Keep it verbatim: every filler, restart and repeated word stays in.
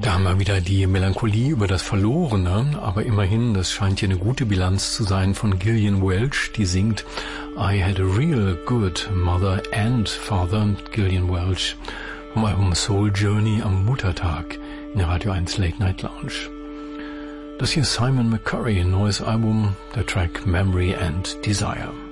Da haben wir wieder die Melancholie über das Verlorene, aber immerhin, das scheint hier eine gute Bilanz zu sein von Gillian Welch, die singt I had a real good mother and father, Gillian Welch, vom Album Soul Journey am Muttertag in der Radio eins Late Night Lounge. Das hier ist Simon McCurry, ein neues Album, der Track Memory and Desire.